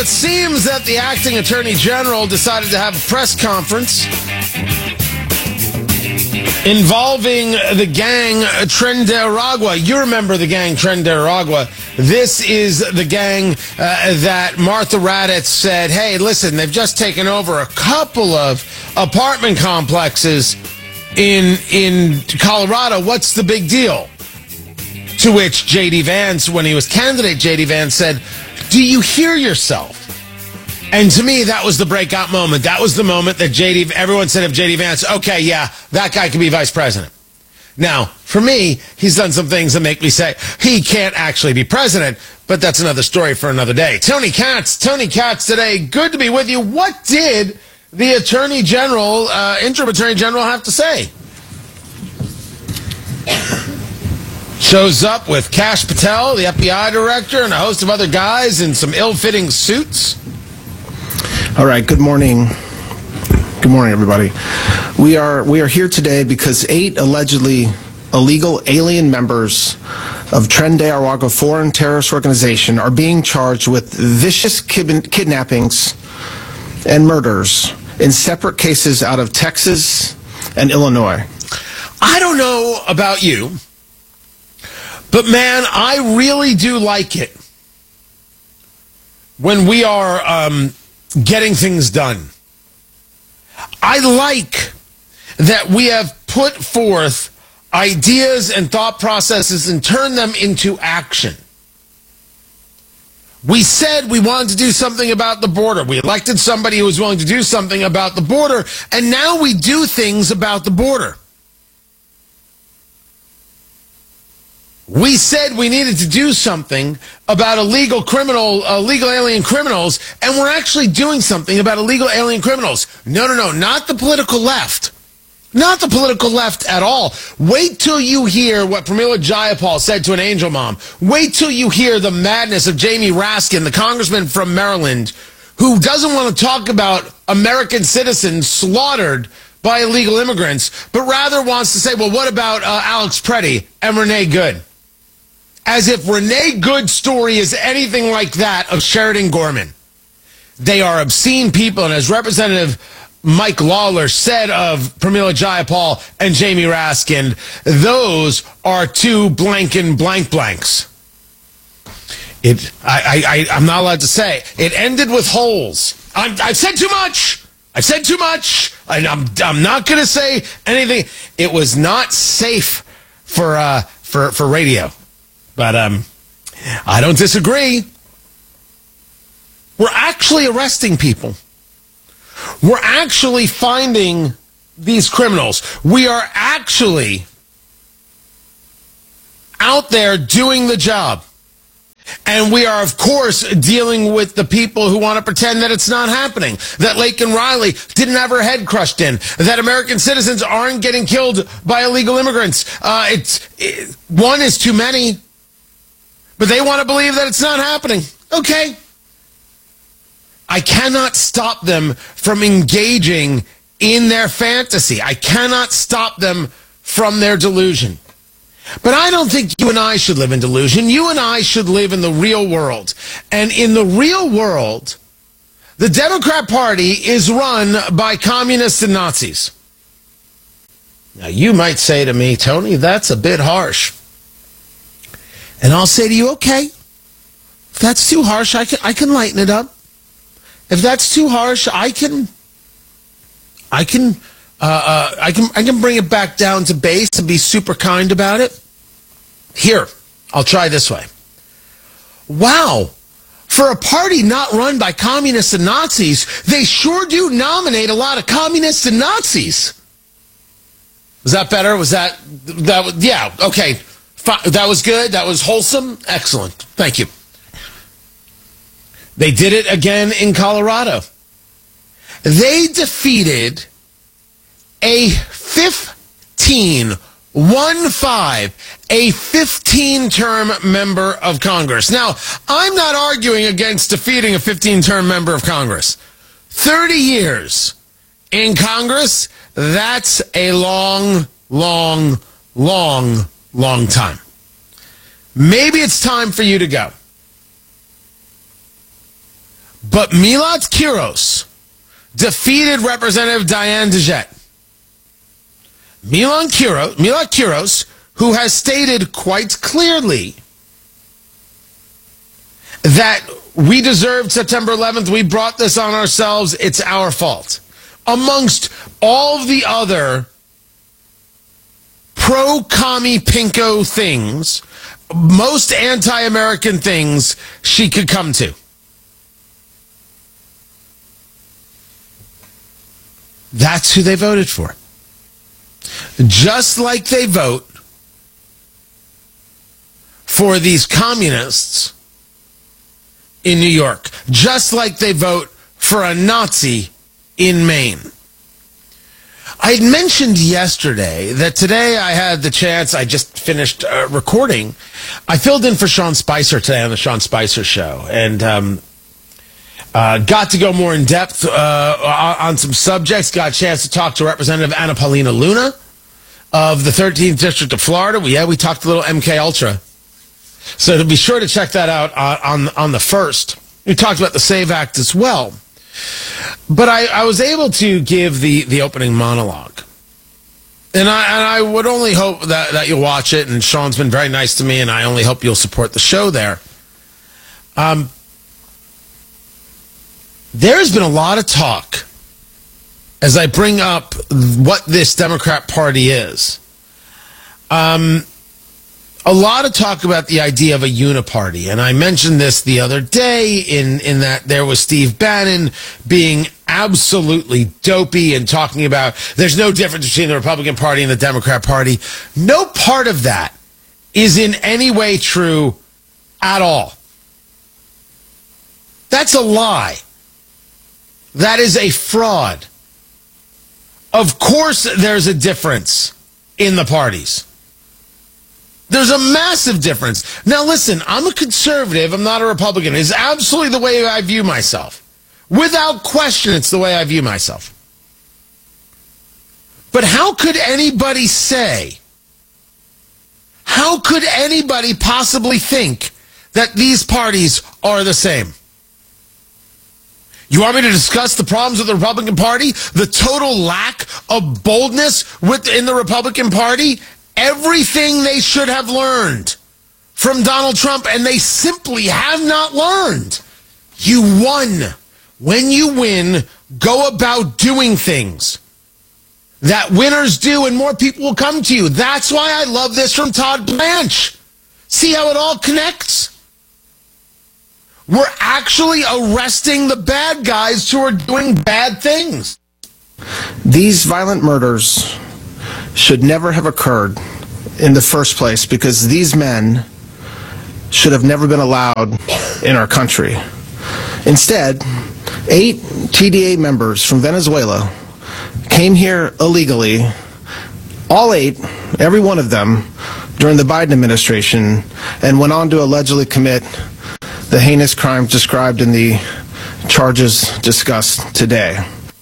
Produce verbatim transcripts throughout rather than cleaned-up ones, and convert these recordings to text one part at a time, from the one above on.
it seems that the acting attorney general decided to have a press conference involving the gang Tren de Aragua. You remember the gang Tren de Aragua. This is the gang uh, that Martha Raddatz said, hey, listen, they've just taken over a couple of apartment complexes in in Colorado. What's the big deal? To which J D. Vance, when he was candidate, J D. Vance said, do you hear yourself? And to me, that was the breakout moment. That was the moment that J D, everyone said of J D. Vance, okay, yeah, that guy can be vice president. Now, for me, he's done some things that make me say he can't actually be president, but that's another story for another day. Tony Katz, Tony Katz today, good to be with you. What did the Attorney General, uh, Interim Attorney General have to say? Shows up with Kash Patel, the F B I director, and a host of other guys in some ill-fitting suits. All right, good morning. Good morning, everybody. We are we are here today because eight allegedly illegal alien members of Tren de Aragua foreign terrorist organization are being charged with vicious kid- kidnappings and murders in separate cases out of Texas and Illinois. I don't know about you, but man, I really do like it when we are um, getting things done. I like that we have put forth ideas and thought processes and turned them into action. We said we wanted to do something about the border. We elected somebody who was willing to do something about the border, and now we do things about the border. We said we needed to do something about illegal criminal, illegal alien criminals, and we're actually doing something about illegal alien criminals. No, no, no, not the political left. Not the political left at all. Wait till you hear what Pramila Jayapal said to an angel mom. Wait till you hear the madness of Jamie Raskin, the congressman from Maryland, who doesn't want to talk about American citizens slaughtered by illegal immigrants, but rather wants to say, well, what about uh, Alex Preddy and Renee Good? As if Renee Good's story is anything like that of Sheridan Gorman. They are obscene people, and as Representative Mike Lawler said of Pramila Jayapal and Jamie Raskin, those are two blanking blank blanks. It, I, I, I, I'm not allowed to say. It ended with holes. I'm, I've said too much. I've said too much. And I'm, I'm not going to say anything. It was not safe for, uh, for, for radio. But um, I don't disagree. We're actually arresting people. We're actually finding these criminals. We are actually out there doing the job. And we are, of course, dealing with the people who want to pretend that it's not happening, that Laken Riley didn't have her head crushed in, that American citizens aren't getting killed by illegal immigrants. Uh, it's it, one is too many. But they want to believe that it's not happening. Okay. I cannot stop them from engaging in their fantasy. I cannot stop them from their delusion. But I don't think you and I should live in delusion. You and I should live in the real world. And in the real world, the Democrat Party is run by communists and Nazis. Now, you might say to me, Tony, that's a bit harsh. And I'll say to you, okay, if that's too harsh, I can I can lighten it up. If that's too harsh, I can I can uh, uh, I can I can bring it back down to base and be super kind about it. Here, I'll try this way. Wow, for a party not run by communists and Nazis, they sure do nominate a lot of communists and Nazis. Was that better? Was that that? Was, yeah. Okay. That was good. That was wholesome. Excellent. Thank you. They did it again in Colorado. They defeated a fifteen, one five, a fifteen-term member of Congress. Now, I'm not arguing against defeating a fifteen-term member of Congress. thirty years in Congress, that's a long, long, long Long time. Maybe it's time for you to go. But Milad Kiros defeated Representative Diane DeJet. Milad Kiros, Milad Kiros, who has stated quite clearly that we deserved September eleventh, we brought this on ourselves, it's our fault. Amongst all of the other pro-commie pinko things, most anti-American things she could come to. That's who they voted for. Just like they vote for these communists in New York. Just like they vote for a Nazi in Maine. I had mentioned yesterday that today I had the chance, I just finished uh, recording. I filled in for Sean Spicer today on the Sean Spicer Show. And um, uh, got to go more in depth uh, on some subjects. Got a chance to talk to Representative Anna Paulina Luna of the thirteenth District of Florida. We, yeah, we talked a little M K Ultra. So to be sure to check that out on, on, on the first. We talked about the SAVE Act as well. But I, I was able to give the, the opening monologue. And I, and I would only hope that, that you'll watch it. And Sean's been very nice to me, and I only hope you'll support the show there. Um, there's been a lot of talk as I bring up what this Democrat Party is. Um... A lot of talk about the idea of a uniparty, and I mentioned this the other day in, in that there was Steve Bannon being absolutely dopey and talking about there's no difference between the Republican Party and the Democrat Party. No part of that is in any way true at all. That's a lie. That is a fraud. Of course there's a difference in the parties. There's a massive difference. Now, listen, I'm a conservative. I'm not a Republican. It's absolutely the way I view myself. Without question, it's the way I view myself. But how could anybody say, how could anybody possibly think that these parties are the same? You want me to discuss the problems of the Republican Party? The total lack of boldness within the Republican Party? Everything they should have learned from Donald Trump, and they simply have not learned. You won. When you win, go about doing things that winners do, and more people will come to you. That's why I love this from Todd Blanche. See how it all connects? We're actually arresting the bad guys who are doing bad things. These violent murders should never have occurred in the first place, because these men should have never been allowed in our country. Instead, eight T D A members from Venezuela came here illegally, all eight, every one of them, during the Biden administration, and went on to allegedly commit the heinous crimes described in the charges discussed today.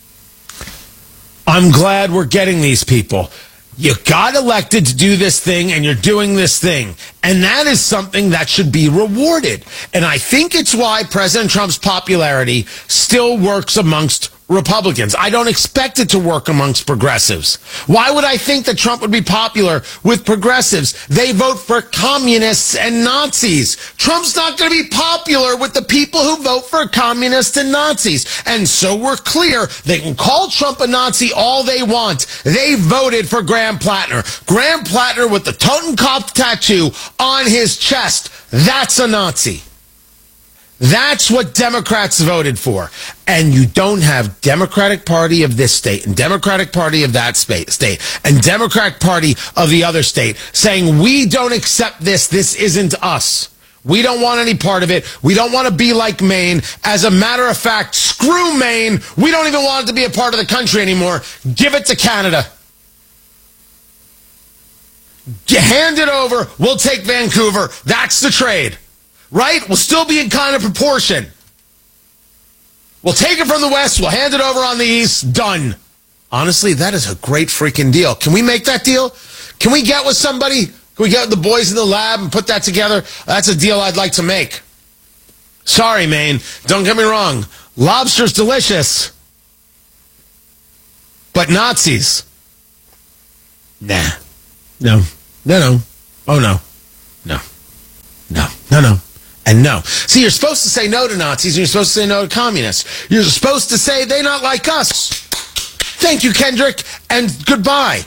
I'm glad we're getting these people. You got elected to do this thing, and you're doing this thing. And that is something that should be rewarded. And I think it's why President Trump's popularity still works amongst Republicans. I don't expect it to work amongst progressives. Why would I think that Trump would be popular with progressives? They vote for communists and Nazis. Trump's not going to be popular with the people who vote for communists and Nazis. And so we're clear. They can call Trump a Nazi all they want. They voted for Graham Plattner. Graham Plattner with the Totenkopf tattoo on his chest. That's a Nazi. That's what Democrats voted for. And you don't have Democratic Party of this state and Democratic Party of that state and Democratic Party of the other state saying, we don't accept this. This isn't us. We don't want any part of it. We don't want to be like Maine. As a matter of fact, screw Maine. We don't even want it to be a part of the country anymore. Give it to Canada. Hand it over. We'll take Vancouver. That's the trade. Right? We'll still be in kind of proportion. We'll take it from the West. We'll hand it over on the East. Done. Honestly, that is a great freaking deal. Can we make that deal? Can we get with somebody? Can we get with the boys in the lab and put that together? That's a deal I'd like to make. Sorry, Maine. Don't get me wrong. Lobster's delicious. But Nazis? Nah. No. No, no. Oh, no. No. No. No, no. And no. See, you're supposed to say no to Nazis, and you're supposed to say no to communists. You're supposed to say they're not like us. Thank you, Kendrick, and goodbye.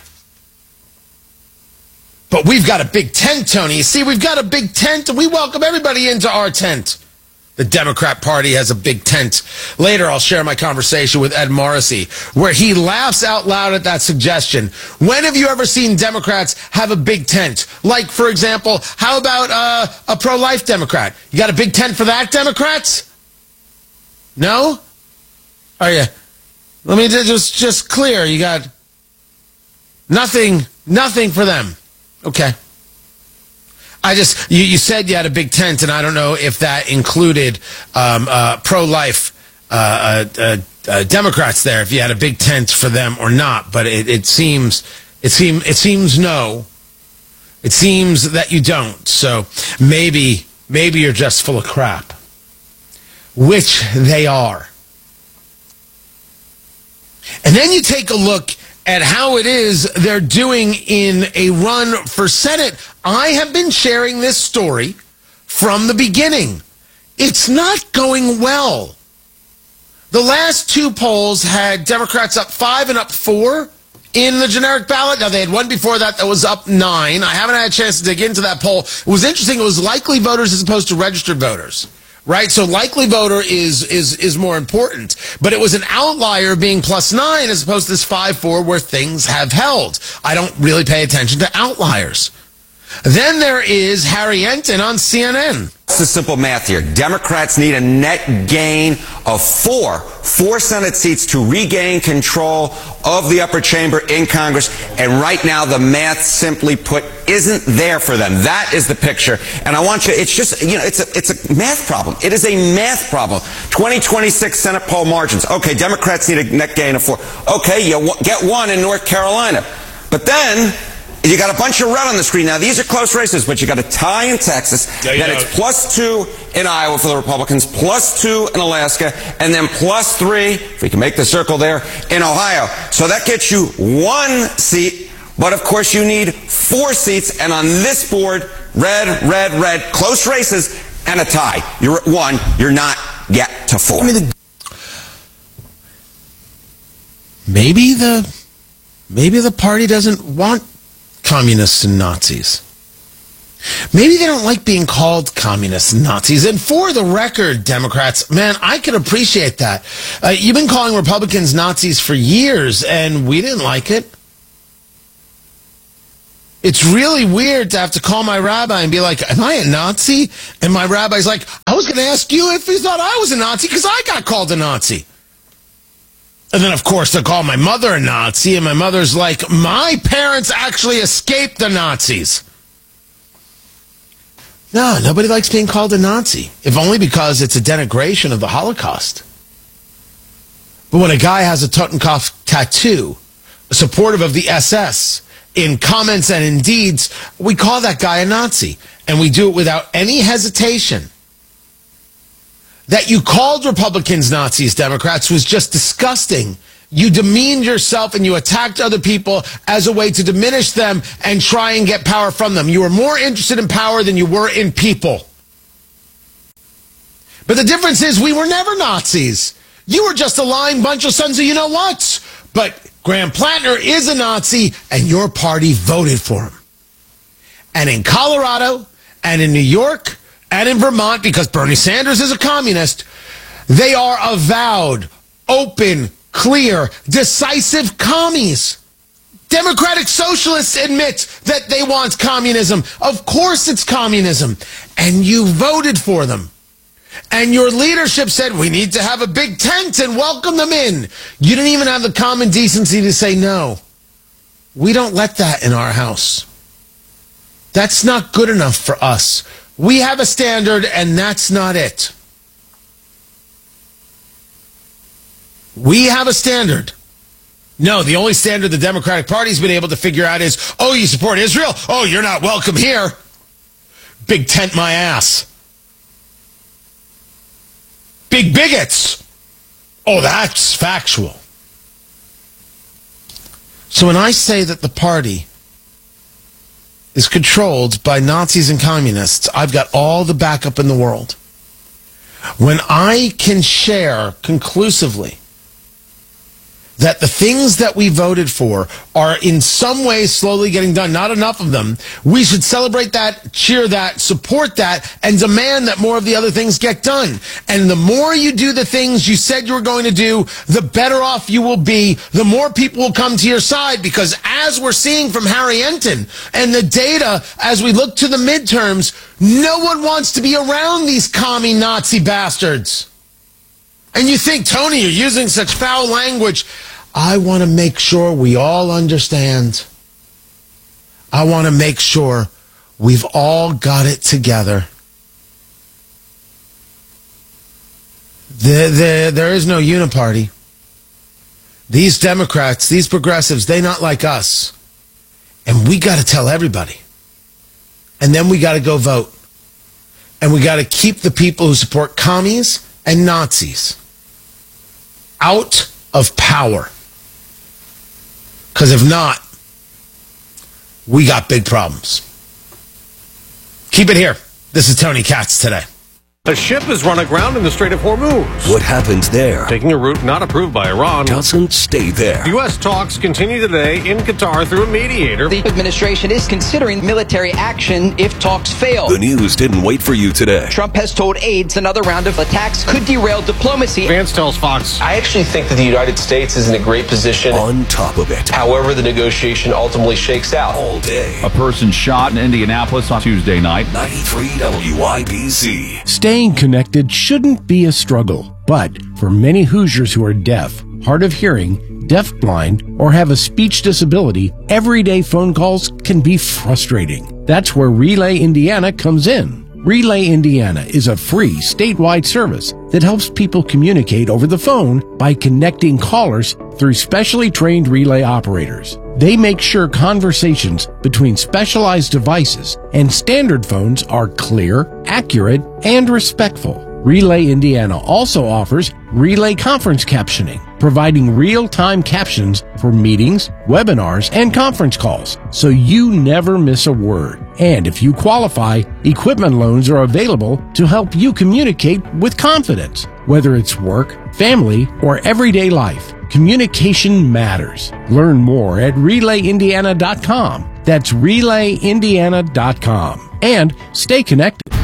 But we've got a big tent, Tony. You see, we've got a big tent, and we welcome everybody into our tent. The Democrat Party has a big tent. Later, I'll share my conversation with Ed Morrissey, where he laughs out loud at that suggestion. When have you ever seen Democrats have a big tent? Like, for example, how about uh, a pro-life Democrat? You got a big tent for that, Democrats? No? Are you? Let me just just clear. You got nothing, nothing for them. Okay. I just, you, you said you had a big tent, and I don't know if that included um, uh, pro-life uh, uh, uh, uh, Democrats there, if you had a big tent for them or not. But it, it seems, it seem, it seems no. It seems that you don't. So maybe, maybe you're just full of crap, which they are. And then you take a look at how it is they're doing in a run for Senate. I have been sharing this story from the beginning. It's not going well. The last two polls had Democrats up five and up four in the generic ballot. Now, they had one before that that was up nine. I haven't had a chance to dig into that poll. It was interesting. It was likely voters as opposed to registered voters. Right, so likely voter is is is more important, but it was an outlier being plus nine as opposed to this five four where things have held. I don't really pay attention to outliers. Then there is Harry Enten on C N N. It's a simple math here. Democrats need a net gain of four, four Senate seats to regain control of the upper chamber in Congress. And right now, the math, simply put, isn't there for them. That is the picture. And I want you, it's just, you know, it's a, it's a math problem. It is a math problem. twenty twenty-six Senate poll margins. Okay, Democrats need a net gain of four. Okay, you get one in North Carolina. But then you got a bunch of red on the screen. Now, these are close races, but you got a tie in Texas. Yeah, then know. It's plus two in Iowa for the Republicans, plus two in Alaska, and then plus three, if we can make the circle there, in Ohio. So that gets you one seat, but of course you need four seats. And on this board, red, red, red, close races, and a tie. You're at one. You're not yet to four. Maybe the, maybe the party doesn't want communists and Nazis. Maybe they don't like being called communists and Nazis. And for the record, Democrats, man, I can appreciate that. Uh, you've been calling Republicans Nazis for years, and we didn't like it. It's really weird to have to call my rabbi and be like, am I a Nazi? And my rabbi's like, I was going to ask you if you thought I was a Nazi because I got called a Nazi. And then, of course, they'll call my mother a Nazi, and my mother's like, my parents actually escaped the Nazis. No, nobody likes being called a Nazi, if only because it's a denigration of the Holocaust. But when a guy has a Totenkopf tattoo, supportive of the S S, in comments and in deeds, we call that guy a Nazi, and we do it without any hesitation. That you called Republicans Nazis, Democrats, was just disgusting. You demeaned yourself and you attacked other people as a way to diminish them and try and get power from them. You were more interested in power than you were in people. But the difference is we were never Nazis. You were just a lying bunch of sons of you-know-whats. But Graham Plattner is a Nazi, and your party voted for him. And in Colorado, and in New York, and in Vermont, because Bernie Sanders is a communist, they are avowed, open, clear, decisive commies. Democratic socialists admit that they want communism. Of course it's communism. And you voted for them. And your leadership said, we need to have a big tent and welcome them in. You didn't even have the common decency to say no. We don't let that in our house. That's not good enough for us. We have a standard, and that's not it. We have a standard. No, the only standard the Democratic Party's been able to figure out is, oh, you support Israel? Oh, you're not welcome here. Big tent my ass. big bigots. Oh, that's factual. So when I say that the party is controlled by Nazis and communists, I've got all the backup in the world. When I can share conclusively that the things that we voted for are in some way slowly getting done, not enough of them, we should celebrate that, cheer that, support that, and demand that more of the other things get done. And the more you do the things you said you were going to do, the better off you will be, the more people will come to your side, because as we're seeing from Harry Enton and the data as we look to the midterms, no one wants to be around these commie Nazi bastards. And you think, Tony, you're using such foul language. I want to make sure we all understand. I want to make sure we've all got it together. The, the, there is no uniparty. These Democrats, these progressives, they not like us. And we got to tell everybody. And then we got to go vote. And we got to keep the people who support commies and Nazis out of power. Because if not, we got big problems. Keep it here. This is Tony Katz today. A ship is run aground in the Strait of Hormuz. What happens there Taking a route not approved by Iran. doesn't stay there. U S talks continue today in Qatar through a mediator. The administration is considering military action if talks fail. The news didn't wait for you today. Trump has told aides another round of attacks could derail diplomacy. Vance tells Fox. I actually think that the United States is in a great position. On top of it. However the negotiation ultimately shakes out. All day. A person shot in Indianapolis on Tuesday night. ninety-three W I B C. Staying connected shouldn't be a struggle, but for many Hoosiers who are deaf, hard of hearing, deafblind, or have a speech disability, everyday phone calls can be frustrating. That's where Relay Indiana comes in. Relay Indiana is a free statewide service that helps people communicate over the phone by connecting callers through specially trained relay operators. They make sure conversations between specialized devices and standard phones are clear, accurate, and respectful. Relay Indiana also offers relay conference captioning, providing real-time captions for meetings, webinars, and conference calls, so you never miss a word. And if you qualify, equipment loans are available to help you communicate with confidence. Whether it's work, family, or everyday life, communication matters. Learn more at relay indiana dot com. That's relay indiana dot com. And stay connected.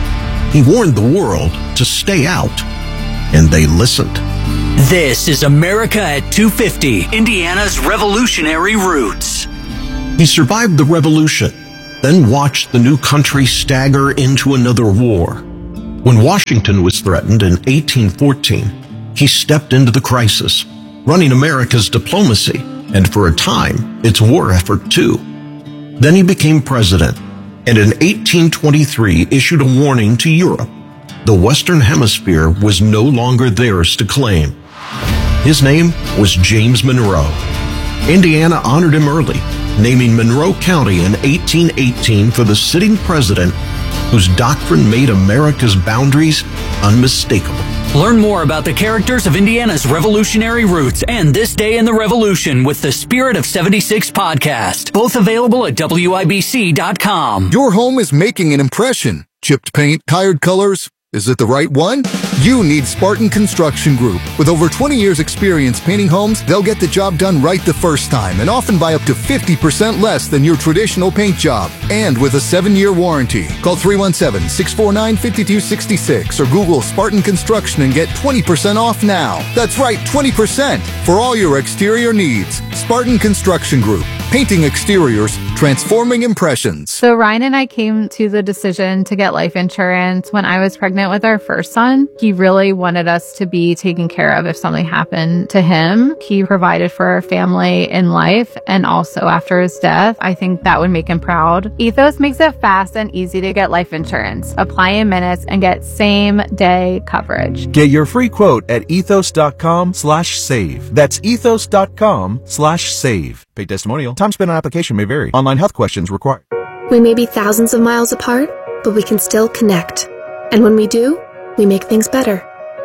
He warned the world to stay out, and they listened. This is America at two fifty, Indiana's revolutionary roots. He survived the revolution, then watched the new country stagger into another war. When Washington was threatened in eighteen fourteen, he stepped into the crisis, running America's diplomacy, and for a time, its war effort too. Then he became president, and in eighteen twenty-three issued a warning to Europe. The Western Hemisphere was no longer theirs to claim. His name was James Monroe. Indiana honored him early, naming Monroe County in eighteen eighteen for the sitting president whose doctrine made America's boundaries unmistakable. Learn more about the characters of Indiana's revolutionary roots and This Day in the Revolution with the Spirit of seventy-six podcast. Both available at W I B C dot com. Your home is making an impression. Chipped paint, tired colors. Is it the right one? You need Spartan Construction Group. With over twenty years experience painting homes, they'll get the job done right the first time and often by up to fifty percent less than your traditional paint job. And with a seven-year warranty. Call three one seven, six four nine, five two six six or Google Spartan Construction and get twenty percent off now. That's right, twenty percent for all your exterior needs. Spartan Construction Group. Painting exteriors, transforming impressions. So Ryan and I came to the decision to get life insurance when I was pregnant with our first son. He really wanted us to be taken care of if something happened to him. He provided for our family in life and also after his death. I think that would make him proud. Ethos makes it fast and easy to get life insurance. Apply in minutes and get same day coverage. Get your free quote at ethos.com slash save. That's ethos.com slash save. Paid testimonial. Time spent on application may vary. Online health questions required. We may be thousands of miles apart, but we can still connect. And when we do, we make things better.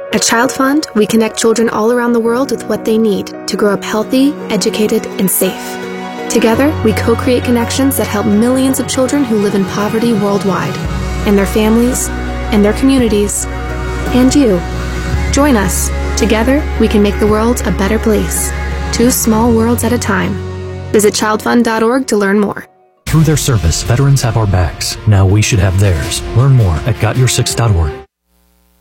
At Child Fund, we connect children all around the world with what they need to grow up healthy, educated, and safe. Together, we co-create connections that help millions of children who live in poverty worldwide, and their families, and their communities, and you. Join us. Together, we can make the world a better place. Two small worlds at a time. Visit child fund dot org to learn more. Through their service, veterans have our backs. Now we should have theirs. Learn more at got your six dot org.